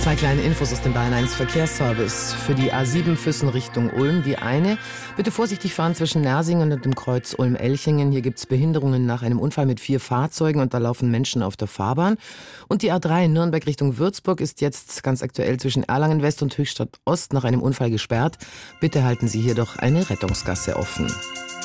Zwei kleine Infos aus dem Bayern 1 Verkehrsservice. Für die A7 Füssen Richtung Ulm die eine. Bitte vorsichtig fahren zwischen Nersingen und dem Kreuz Ulm-Elchingen. Hier gibt es Behinderungen nach einem Unfall mit 4 Fahrzeugen und da laufen Menschen auf der Fahrbahn. Und die A3 Nürnberg Richtung Würzburg ist jetzt ganz aktuell zwischen Erlangen West und Höchstadt Ost nach einem Unfall gesperrt. Bitte halten Sie hier doch eine Rettungsgasse offen.